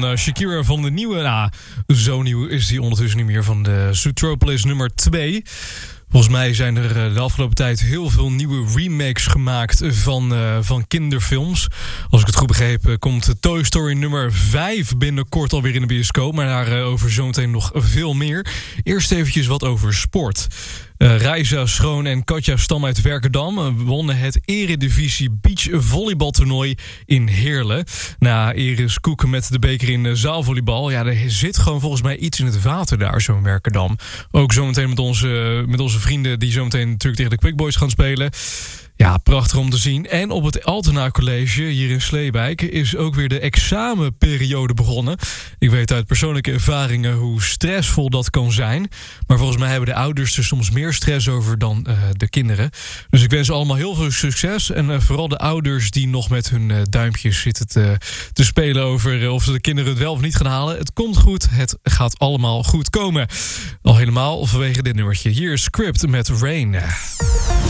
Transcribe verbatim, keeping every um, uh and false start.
van uh, Shakira van de nieuwe... Nou, zo nieuw is die ondertussen niet meer, van de Zootropolis nummer twee. Volgens mij zijn er uh, de afgelopen tijd heel veel nieuwe remakes gemaakt van, uh, van kinderfilms. Als ik het goed begreep, uh, komt Toy Story nummer vijf binnenkort alweer in de bioscoop. Maar daarover uh, zometeen nog veel meer. Eerst eventjes wat over sport. Uh, Reisa Schoon en Katja Stam uit Werkendam uh, wonnen het Eredivisie Beach volleybaltoernooi in Heerlen. Na Iris Koeken met de beker in uh, zaalvolleybal. Ja, er zit gewoon volgens mij iets in het water daar, zo'n Werkendam. Ook zometeen met onze, uh, met onze vrienden die zometeen natuurlijk tegen de Quick Boys gaan spelen. Ja, prachtig om te zien. En op het Altena College hier in Sleewijk is ook weer de examenperiode begonnen. Ik weet uit persoonlijke ervaringen hoe stressvol dat kan zijn. Maar volgens mij hebben de ouders er soms meer stress over dan uh, de kinderen. Dus ik wens allemaal heel veel succes. En uh, vooral de ouders die nog met hun uh, duimpjes zitten te, te spelen over uh, of ze de kinderen het wel of niet gaan halen. Het komt goed. Het gaat allemaal goed komen. Al helemaal vanwege dit nummertje. Hier is Script met Rain.